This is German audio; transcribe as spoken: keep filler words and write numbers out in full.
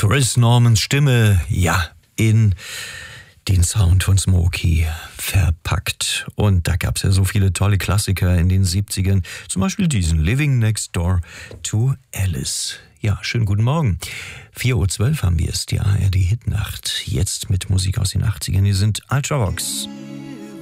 Chris Normans Stimme, ja, in den Sound von Smokey verpackt. Und da gab es ja so viele tolle Klassiker in den siebzigern, zum Beispiel diesen Living Next Door to Alice. Ja, schönen guten Morgen. vier Uhr zwölf haben wir es, die A R D Hitnacht. Jetzt mit Musik aus den achtzigern. Hier sind Ultravox.